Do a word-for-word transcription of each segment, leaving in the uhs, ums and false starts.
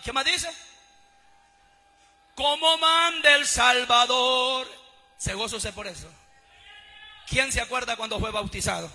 ¿Qué más dice? Como manda el Salvador. ¿Se goza usted por eso? ¿Quién se acuerda cuando fue bautizado?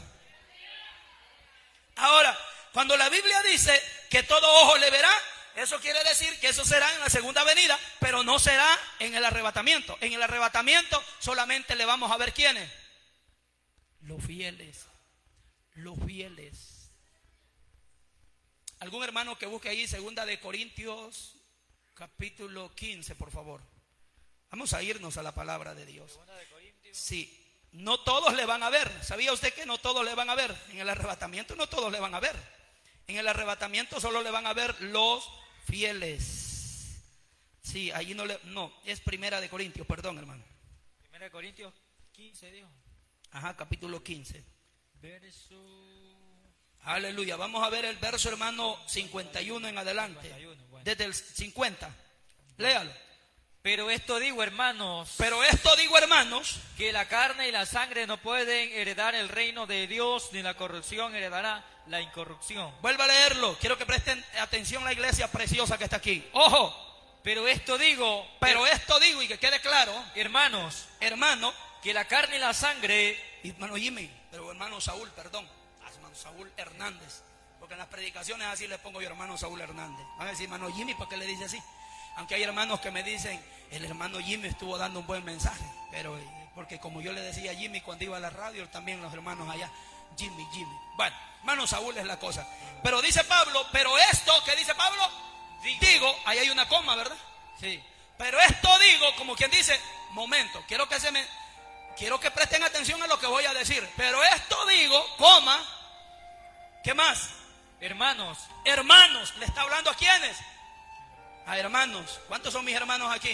Ahora, cuando la Biblia dice que todo ojo le verá, eso quiere decir que eso será en la segunda venida, pero no será en el arrebatamiento. En el arrebatamiento solamente le vamos a ver quiénes. Los fieles. Los fieles. ¿Algún hermano que busque ahí segunda de Corintios capítulo quince, por favor? Vamos a irnos a la palabra de Dios. Sí. No todos le van a ver. ¿Sabía usted que no todos le van a ver? En el arrebatamiento no todos le van a ver. En el arrebatamiento solo le van a ver los fieles. Sí, allí no le... No, es primera de Corintios, perdón, hermano. Primera de Corintios quince, dijo. Ajá, capítulo quince. Verso... Aleluya. Vamos a ver el verso, hermano, cincuenta y uno en adelante. cincuenta y uno, bueno. Desde el cincuenta. Léalo. Pero esto digo, hermanos, Pero esto digo, hermanos, que la carne y la sangre no pueden heredar el reino de Dios, ni la corrupción heredará la incorrupción. vuelva a leerlo. Quiero que presten atención a la iglesia preciosa que está aquí. Ojo. Pero esto digo, Pero esto digo, y que quede claro, hermanos, hermano, que la carne y la sangre, hermano Jimmy, pero hermano Saúl, perdón, hermano Saúl Hernández, porque en las predicaciones así le pongo yo hermano Saúl Hernández. Van a decir hermano Jimmy, ¿por qué le dice así? Aunque hay hermanos que me dicen, el hermano Jimmy estuvo dando un buen mensaje, pero porque como yo le decía a Jimmy cuando iba a la radio, también los hermanos allá, Jimmy, Jimmy. Bueno, hermano Saúl es la cosa. Pero dice Pablo, pero esto, ¿qué dice Pablo? digo, Digo, ahí hay una coma, ¿verdad? sí, Pero esto digo, como quien dice, momento, quiero que se me, quiero que presten atención a lo que voy a decir. Pero esto digo, coma, ¿qué más? hermanos, Hermanos, ¿le está hablando a quiénes? A hermanos. ¿Cuántos son mis hermanos aquí?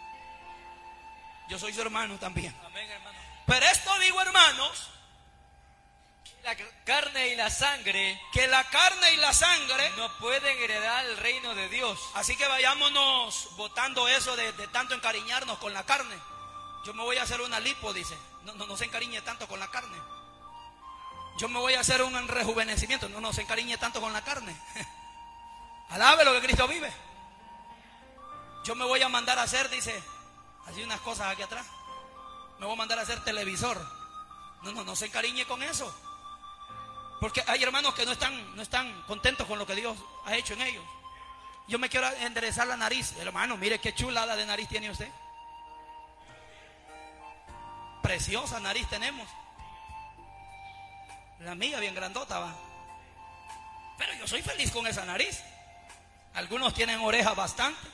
Yo soy su hermano también. amén, hermano. Pero esto digo, hermanos, La carne y la sangre que la carne y la sangre, no pueden heredar el reino de Dios. así que vayámonos botando eso de, de tanto encariñarnos con la carne. Yo me voy a hacer una lipo, dice. No, no, no se encariñe tanto con la carne. Yo me voy a hacer un rejuvenecimiento. No, no se encariñe tanto con la carne. Alabe lo que Cristo vive. Yo me voy a mandar a hacer, dice, así unas cosas aquí atrás. Me voy a mandar a hacer televisor. No, no, no se encariñe con eso. Porque hay hermanos que no están, no están contentos con lo que Dios ha hecho en ellos. Yo me quiero enderezar la nariz. Hermano, mire qué chulada de nariz tiene usted. Preciosa nariz tenemos. La mía bien grandota va. Pero yo soy feliz con esa nariz. Algunos tienen orejas bastante.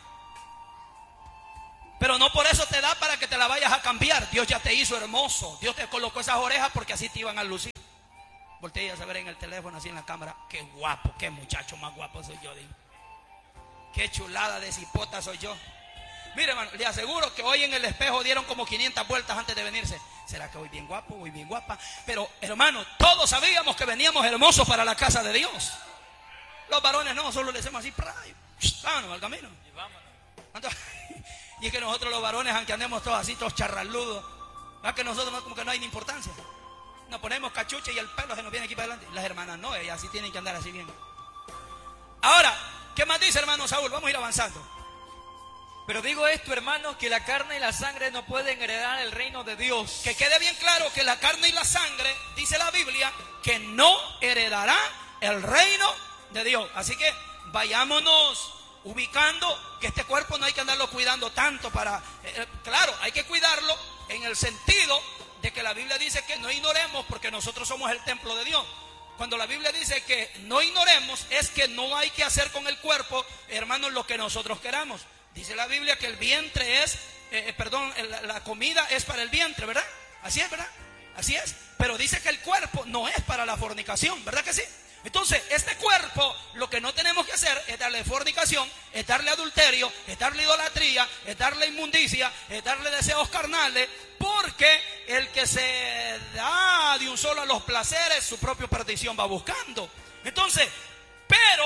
Pero no por eso te da para que te la vayas a cambiar. Dios ya te hizo hermoso. Dios te colocó esas orejas porque así te iban a lucir. Voltea a ver en el teléfono, así en la cámara. Qué guapo, qué muchacho más guapo soy yo, digo. Qué chulada de cipota soy yo. Mire, hermano, le aseguro que hoy en el espejo dieron como quinientas vueltas antes de venirse. ¿Será que voy bien guapo, voy bien guapa? Pero, hermano, todos sabíamos que veníamos hermosos para la casa de Dios. Los varones no, solo le decimos así, vámonos al camino. Y vámonos. Entonces, y es que nosotros los varones, aunque andemos todos así, todos charraludos, ¿verdad? Que nosotros no, como que no hay ni importancia. Nos ponemos cachucha y el pelo se nos viene aquí para adelante. Las hermanas no, ellas sí tienen que andar así bien. Ahora, ¿qué más dice, hermano Saúl? Vamos a ir avanzando. Pero digo esto, hermanos, que la carne y la sangre no pueden heredar el reino de Dios. Que quede bien claro que la carne y la sangre, dice la Biblia, que no heredará el reino de Dios. Así que vayámonos ubicando que este cuerpo no hay que andarlo cuidando tanto para... Eh, claro, hay que cuidarlo en el sentido de que la Biblia dice que no ignoremos porque nosotros somos el templo de Dios. Cuando la Biblia dice que no ignoremos, es que no hay que hacer con el cuerpo, hermanos, lo que nosotros queramos. Dice la Biblia que el vientre es, eh, perdón, la, la comida es para el vientre, ¿verdad? Así es, ¿verdad? Así es. Pero dice que el cuerpo no es para la fornicación, ¿verdad que sí? Entonces, este cuerpo, lo que no tenemos que hacer es darle fornicación, es darle adulterio, es darle idolatría, es darle inmundicia, es darle deseos carnales, porque el que se da de un solo a los placeres, su propia perdición va buscando. Entonces, pero,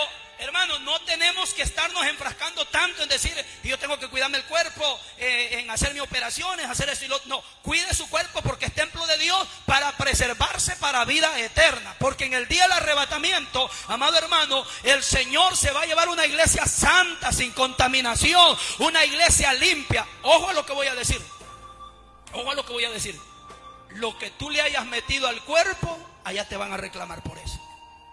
hermano, no tenemos que estarnos enfrascando tanto en decir, yo tengo que cuidarme el cuerpo, eh, en hacer mis operaciones, hacer eso y lo otro. No, cuide su cuerpo porque es templo de Dios para preservarse para vida eterna. Porque en el día del arrebatamiento, amado hermano, el Señor se va a llevar una iglesia santa, sin contaminación, una iglesia limpia. Ojo a lo que voy a decir. Ojo a lo que voy a decir. Lo que tú le hayas metido al cuerpo, allá te van a reclamar por eso.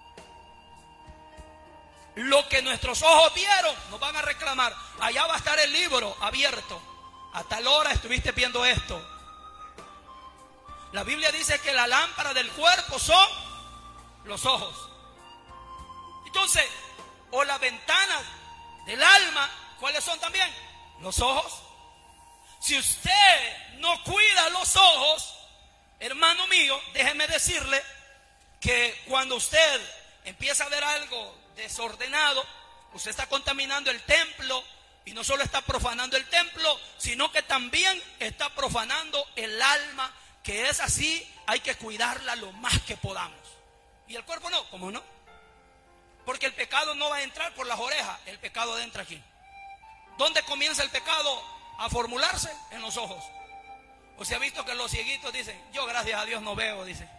Lo que nuestros ojos vieron, nos van a reclamar. Allá va a estar el libro abierto. A tal hora estuviste viendo esto. La Biblia dice que la lámpara del cuerpo son los ojos. Entonces, o las ventanas del alma, ¿cuáles son también? Los ojos. Si usted no cuida los ojos, hermano mío, déjeme decirle que cuando usted empieza a ver algo desordenado, usted está contaminando el templo, y no solo está profanando el templo, sino que también está profanando el alma, que es así, hay que cuidarla lo más que podamos. Y el cuerpo no, ¿cómo no? Porque el pecado no va a entrar por las orejas, el pecado entra aquí. ¿Dónde comienza el pecado a formularse? En los ojos. ¿Usted ha visto que los cieguitos dicen, yo gracias a Dios no veo? Dice.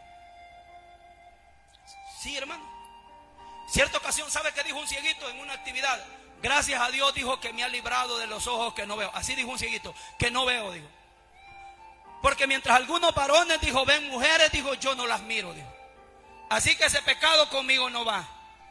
Sí, hermano. Cierta ocasión, ¿sabe qué dijo un cieguito en una actividad? Gracias a Dios, dijo, que me ha librado de los ojos que no veo. Así dijo un cieguito, que no veo, dijo. Porque mientras algunos varones, dijo, ven mujeres, dijo, yo no las miro, dijo. Así que ese pecado conmigo no va.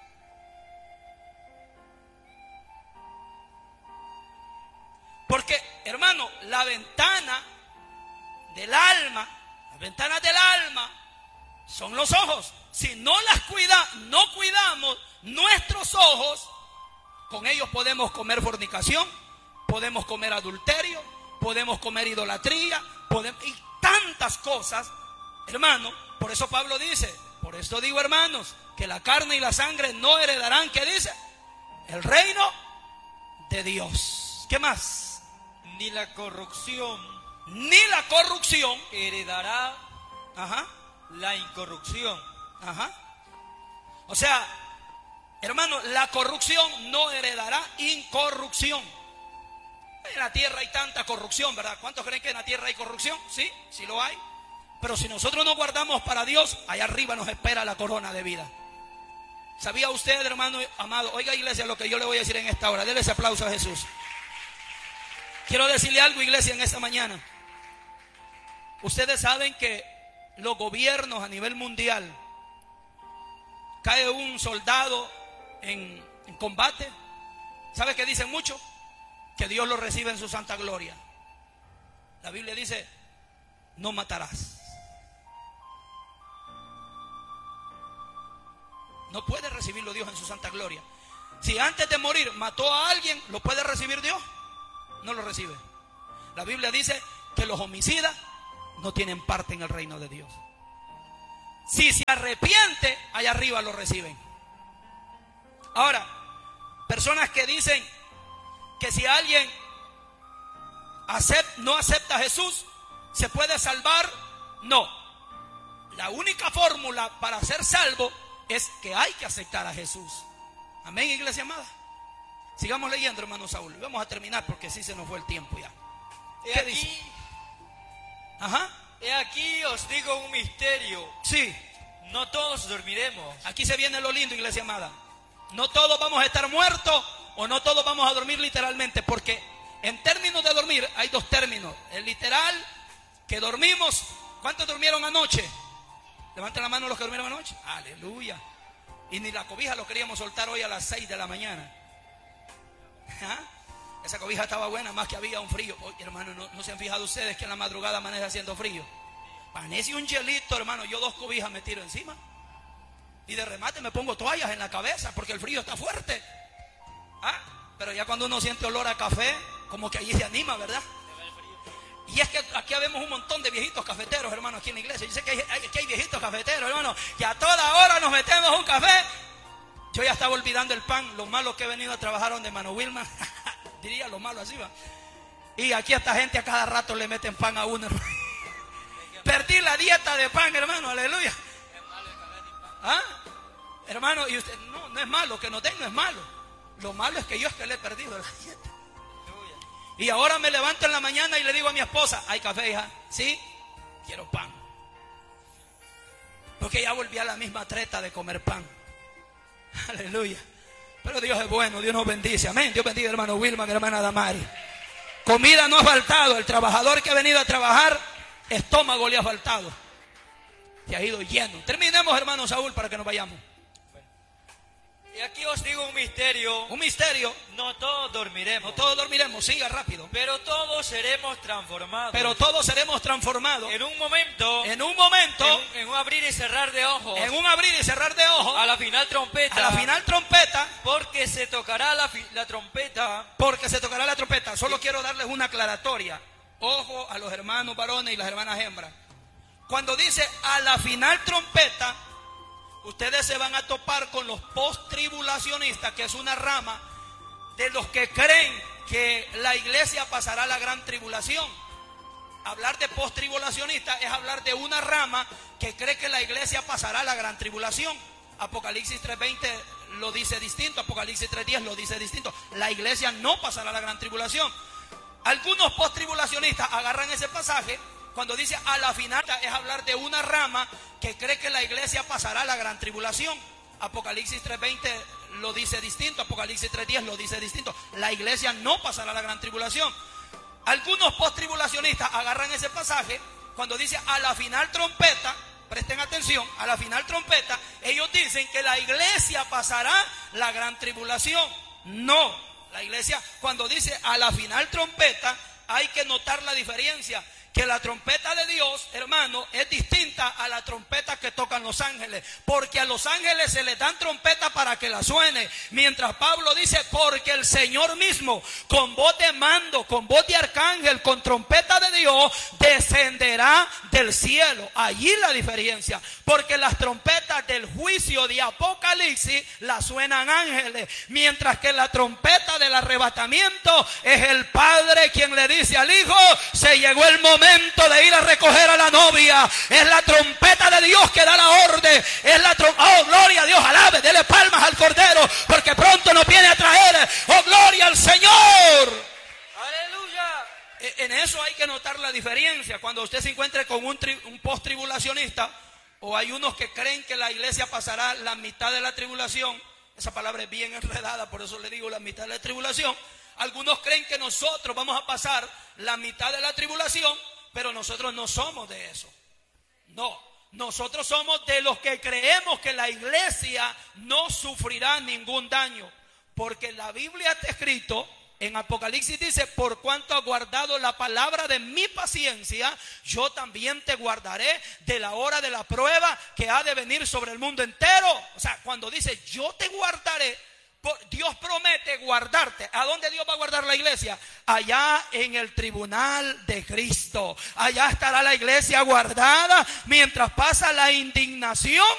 Porque, hermano, la ventana del alma, las ventanas del alma son los ojos. Si no las cuida, no cuidamos nuestros ojos, con ellos podemos comer fornicación, podemos comer adulterio, podemos comer idolatría, podemos, y tantas cosas, hermano. Por eso Pablo dice, por esto digo, hermanos, que la carne y la sangre no heredarán, ¿qué dice? El reino de Dios. ¿Qué más? Ni la corrupción, ni la corrupción heredará, ajá, la incorrupción. Ajá. O sea, hermano, la corrupción no heredará incorrupción. En la tierra hay tanta corrupción, ¿verdad? ¿Cuántos creen que en la tierra hay corrupción? Sí, sí lo hay. Pero si nosotros nos guardamos para Dios, allá arriba nos espera la corona de vida. ¿Sabía usted, hermano amado? Oiga, iglesia, lo que yo le voy a decir en esta hora. Denle ese aplauso a Jesús. Quiero decirle algo, iglesia, en esta mañana. Ustedes saben que los gobiernos a nivel mundial, cae un soldado en, en combate, ¿sabe qué dicen mucho? Que Dios lo recibe en su santa gloria. La Biblia dice, no matarás. No puede recibirlo Dios en su santa gloria. Si antes de morir mató a alguien, ¿lo puede recibir Dios? No lo recibe. La Biblia dice que los homicidas no tienen parte en el reino de Dios. Si se arrepiente, allá arriba lo reciben. Ahora, personas que dicen que si alguien acept, no acepta a Jesús, ¿se puede salvar? No. La única fórmula para ser salvo es que hay que aceptar a Jesús. Amén, iglesia amada. Sigamos leyendo, hermano Saúl. Vamos a terminar porque sí se nos fue el tiempo ya. He ¿Qué aquí, dice? Ajá. He aquí os digo un misterio. Sí. No todos dormiremos. Aquí se viene lo lindo, iglesia amada. No todos vamos a estar muertos o no todos vamos a dormir literalmente, porque en términos de dormir hay dos términos. El literal, que dormimos. ¿Cuántos durmieron anoche? Levanten la mano los que durmieron anoche. Aleluya. Y ni la cobija lo queríamos soltar hoy a las seis de la mañana. ¿Ah? Esa cobija estaba buena, más que había un frío. Oye, hermano, ¿no, no se han fijado ustedes que en la madrugada amanece haciendo frío? Amanece un hielito, hermano. Yo dos cobijas me tiro encima. Y de remate me pongo toallas en la cabeza porque el frío está fuerte. ¿Ah? Pero ya cuando uno siente olor a café, como que allí se anima, ¿verdad? Y es que aquí vemos un montón de viejitos cafeteros, hermano, aquí en la iglesia. Yo sé que hay, hay, que hay viejitos cafeteros, hermano, que a toda hora nos metemos un café. Yo ya estaba olvidando el pan, lo malo que he venido a trabajar donde Mano Wilma. Diría lo malo así, va. Y aquí a esta gente a cada rato le meten pan a uno, hermano. Perdí la dieta de pan, hermano, aleluya. ¿Ah? Hermano, y usted, no, no es malo, que no tenga es malo. Lo malo es que yo es que le he perdido la dieta. Y ahora me levanto en la mañana y le digo a mi esposa, ¿hay café, hija? Sí, quiero pan. Porque ya volví a la misma treta de comer pan. Aleluya. Pero Dios es bueno, Dios nos bendice. Amén. Dios bendiga, hermano Wilman, hermana Damari. Comida no ha faltado. El trabajador que ha venido a trabajar, estómago le ha faltado. Se ha ido lleno. Terminemos, hermano Saúl, para que nos vayamos. Y aquí os digo un misterio. Un misterio. No todos dormiremos. No todos dormiremos, siga rápido. Pero todos seremos transformados. Pero todos seremos transformados. En un momento. En un momento. En un, en un abrir y cerrar de ojos. En un abrir y cerrar de ojos. A la final trompeta. A la final trompeta. Porque se tocará la, la trompeta. Porque se tocará la trompeta. Solo sí. Quiero darles una aclaratoria. Ojo a los hermanos varones y las hermanas hembras. Cuando dice a la final trompeta, ustedes se van a topar con los post-tribulacionistas, que es una rama de los que creen que la iglesia pasará la gran tribulación. Hablar de post-tribulacionista es hablar de una rama que cree que la iglesia pasará la gran tribulación. Apocalipsis tres veinte lo dice distinto, Apocalipsis tres diez lo dice distinto. La iglesia no pasará la gran tribulación. Algunos post-tribulacionistas agarran ese pasaje. Cuando dice a la final, es hablar de una rama que cree que la iglesia pasará la gran tribulación. Apocalipsis tres veinte lo dice distinto, Apocalipsis tres diez lo dice distinto. La iglesia no pasará la gran tribulación. Algunos post-tribulacionistas agarran ese pasaje. Cuando dice a la final trompeta, presten atención, a la final trompeta, ellos dicen que la iglesia pasará la gran tribulación. No, la iglesia, cuando dice a la final trompeta, hay que notar la diferencia. Que la trompeta de Dios, hermano, es distinta a la trompeta que tocan los ángeles. Porque a los ángeles se les dan trompeta para que la suene. Mientras Pablo dice, porque el Señor mismo, con voz de mando, con voz de arcángel, con trompeta de Dios, descenderá del cielo. Allí la diferencia. Porque las trompetas del juicio de Apocalipsis las suenan ángeles. Mientras que la trompeta del arrebatamiento es el Padre quien le dice al Hijo, se llegó el momento de ir a recoger a la novia. Es la trompeta de Dios que da la orden. Es la trom- oh, gloria a Dios, alabe, dele palmas al Cordero, porque pronto nos viene a traer. Oh, gloria al Señor. Aleluya. En eso hay que notar la diferencia. Cuando usted se encuentre con un, tri- un post-tribulacionista, o hay unos que creen que la iglesia pasará la mitad de la tribulación. Esa palabra es bien enredada, por eso le digo la mitad de la tribulación. Algunos creen que nosotros vamos a pasar la mitad de la tribulación, pero nosotros no somos de eso. No, nosotros somos de los que creemos que la iglesia no sufrirá ningún daño. Porque la Biblia está escrito, en Apocalipsis dice, por cuanto has guardado la palabra de mi paciencia, yo también te guardaré de la hora de la prueba que ha de venir sobre el mundo entero. O sea, cuando dice yo te guardaré, Dios promete guardarte. ¿A dónde Dios va a guardar la iglesia? Allá en el tribunal de Cristo. Allá estará la iglesia guardada mientras pasa la indignación